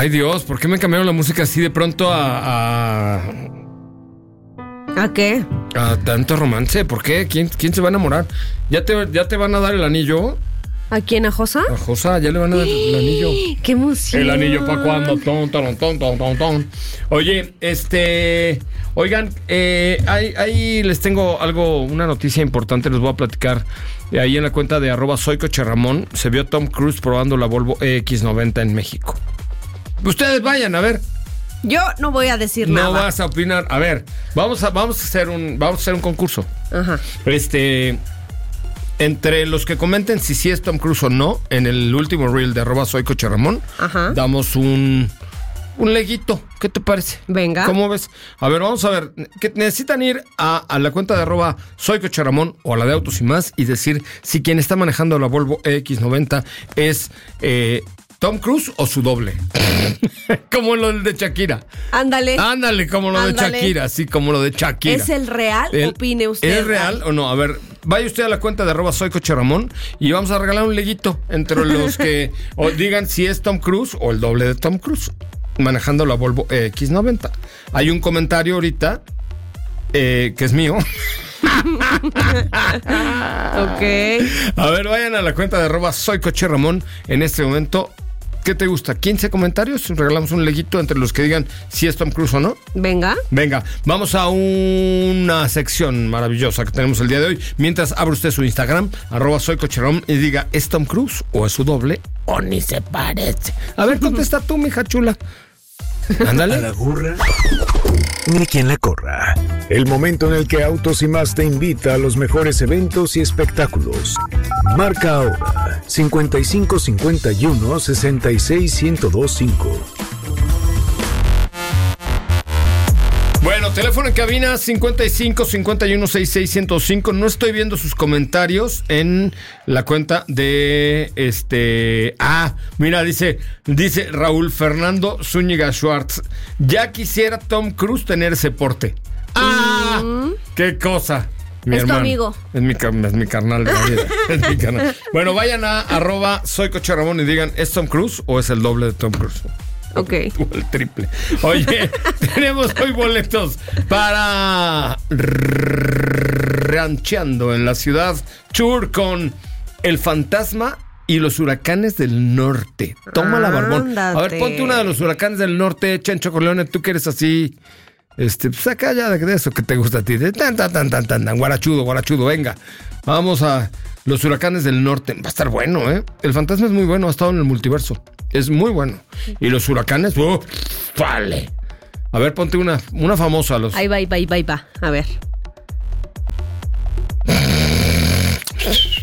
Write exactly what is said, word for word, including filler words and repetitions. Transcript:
Ay, Dios, ¿por qué me cambiaron la música así de pronto a... ¿A, ¿A qué? a tanto romance? ¿Por qué? ¿Quién, quién se va a enamorar? ¿Ya te, ya te van a dar el anillo? ¿A quién? ¿A Josa? A Josa, ya le van a dar el anillo. ¡Qué emoción! ¿El anillo para cuándo? Ton, ton, ton, ton, ton, ton. Oye, este... Oigan, eh, ahí, ahí les tengo algo, una noticia importante, les voy a platicar. Ahí en la cuenta de arroba soy Coche Ramón, se vio Tom Cruise probando la Volvo E X noventa en México. Ustedes vayan, a ver. Yo no voy a decir no nada. No vas a opinar. A ver, vamos a, vamos a hacer un, vamos a hacer un concurso. Ajá. Este... Entre los que comenten si sí es Tom Cruise o no, en el último reel de arroba soy Coche Ramón, Ajá. damos un, un leguito. ¿Qué te parece? Venga. ¿Cómo ves? A ver, vamos a ver. Que necesitan ir a, a la cuenta de arroba soy Coche Ramón o a la de Autos y Más y decir si quien está manejando la Volvo E X noventa es eh, Tom Cruise o su doble. Como lo de Shakira. Ándale. Ándale, como lo Ándale. de Shakira, así como lo de Shakira. ¿Es el real? El, Opine usted. ¿Es real o no? A ver, vaya usted a la cuenta de arroba soy Coche Ramón y vamos a regalar un leguito entre los que o digan si es Tom Cruise o el doble de Tom Cruise manejando la Volvo E X noventa. Hay un comentario ahorita eh, que es mío. Ok. A ver, vayan a la cuenta de arroba soy Coche Ramón en este momento. ¿Qué te gusta? ¿quince comentarios? Regalamos un leguito entre los que digan si es Tom Cruise o no. Venga. Venga, vamos a una sección maravillosa que tenemos el día de hoy. Mientras abre usted su Instagram, arroba soy Coche Ramón y diga, ¿es Tom Cruise o es su doble o ni se parece? A ver, contesta tú, mija chula. Ándale. A la burra, ni quien la corra. El momento en el que Autos y Más te invita a los mejores eventos y espectáculos. Marca ahora cincuenta y cinco cincuenta y uno sesenta y seis ciento veinticinco. Bueno, teléfono en cabina cincuenta y cinco cincuenta y uno sesenta y seis ciento cinco. No estoy viendo sus comentarios en la cuenta de este. Ah, mira, dice, dice Raúl Fernando Zúñiga Schwartz. Ya quisiera Tom Cruise tener ese porte. ¡Ah! Mm. ¡Qué cosa! Mi es hermano. tu amigo. Es mi, es mi carnal de la vida. Es mi carnal. Bueno, vayan a arroba soy Coche Ramón y digan, ¿es Tom Cruise o es el doble de Tom Cruise? Ok. O el triple. Oye, tenemos hoy boletos para Rancheando en la ciudad Chur con El Fantasma y los Huracanes del Norte. Tómala, barbón. A ver, ponte una de los Huracanes del Norte, Chencho Corleone, tú que eres así. Este, pues acá ya de eso que te gusta a ti. De tan, tan, tan, tan, tan, tan, guarachudo, guarachudo, venga. Vamos a los Huracanes del Norte. Va a estar bueno, ¿eh? El Fantasma es muy bueno, ha estado en el multiverso. Es muy bueno. Y los Huracanes, ¡uh! ¡Vale! A ver, ponte una, una famosa. Los... Ahí va, ahí va, ahí va, ahí va. A ver.